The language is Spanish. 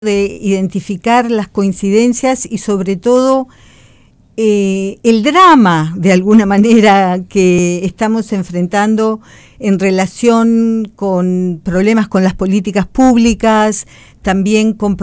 de identificar las coincidencias y sobre todo el drama, de alguna manera, que estamos enfrentando en relación con problemas con las políticas públicas, también con